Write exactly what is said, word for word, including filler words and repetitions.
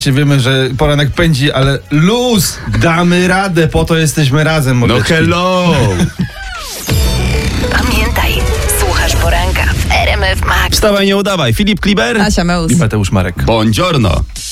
Wiemy, że poranek pędzi, ale luz! Damy radę, po to jesteśmy razem, No mordeczki. hello! Pamiętaj, słuchasz poranka w R M F Max. Wstawaj, nie udawaj. Filip Kliber Asia Meus. I Mateusz Marek. Buongiorno.